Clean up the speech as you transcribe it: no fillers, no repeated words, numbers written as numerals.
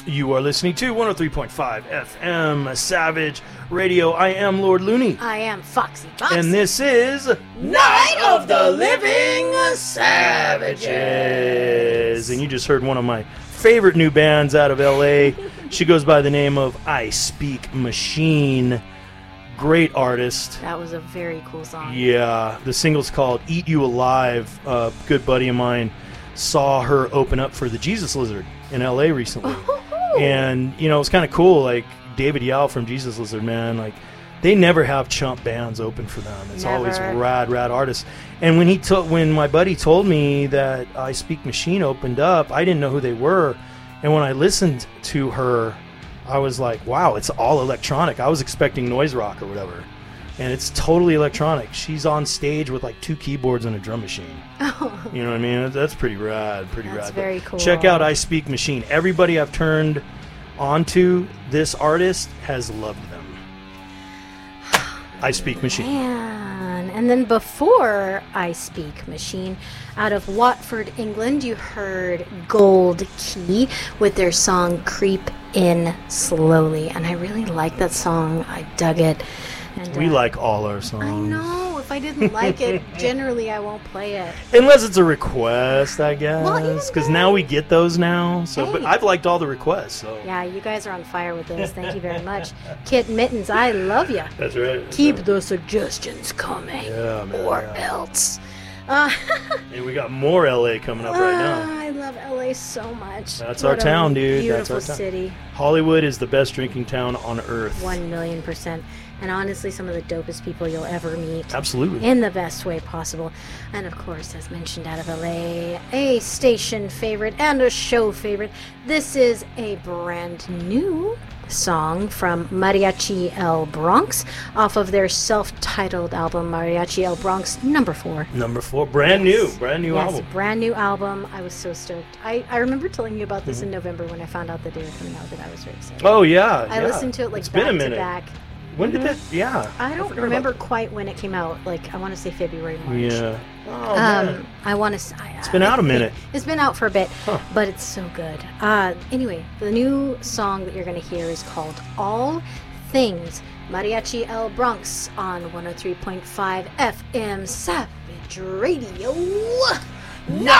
You are listening to 103.5 FM Savage Radio. I am Lord Looney. I am Foxy Fox. And this is Night of the Living Savages. And you just heard one of my favorite new bands out of LA. She goes by the name of I Speak Machine. Great artist. That was a very cool song. Yeah. The single's called Eat You Alive. A good buddy of mine saw her open up for the Jesus Lizard in LA recently. And, you know, it's kind of cool, like, David Yao from Jesus Lizard, man, like, they never have chump bands open for them. It's always rad artists. And when my buddy told me that I Speak Machine opened up, I didn't know who they were. And when I listened to her, I was like, wow, it's all electronic. I was expecting noise rock or whatever. And it's totally electronic. She's on stage with like 2 keyboards and a drum machine. You know what I mean? That's pretty rad. That's very cool. Check out I Speak Machine. Everybody I've turned onto this artist has loved them. I Speak Machine. Man. And then before I Speak Machine, out of Watford, England, you heard Gold Key with their song Creep In Slowly. And I really like that song. I dug it. And, we like all our songs. I know. If I didn't like it, generally I won't play it. Unless it's a request, I guess. Well, because now we get those now. So, hey. But I've liked all the requests. So. Yeah, you guys are on fire with this. Thank you very much. Kit Mittens, I love you. That's right. Keep the suggestions coming. Yeah, man, or else. And we got more LA coming up right now. I love LA so much. That's our town, dude. Beautiful That's our town. city. Hollywood is the best drinking town on earth. 1,000,000%. And honestly, some of the dopest people you'll ever meet. Absolutely. In the best way possible. And of course, as mentioned, out of LA, a station favorite and a show favorite. This is a brand new song from Mariachi El Bronx off of their self-titled album, Mariachi El Bronx #4. #4. Brand new album. Yes, brand new album. I was so stoked. I remember telling you about this in November when I found out that they were coming out, that I was very excited. Oh, yeah. I listened to it like it's back been a minute. to back. When did that? Yeah. I don't remember quite when it came out. Like, I want to say February, March. Yeah. Oh, man. I want to. It's been out a minute. It's been out for a bit, but it's so good. Anyway, the new song that you're going to hear is called All Things. Mariachi El Bronx on 103.5 FM Savage Radio. Night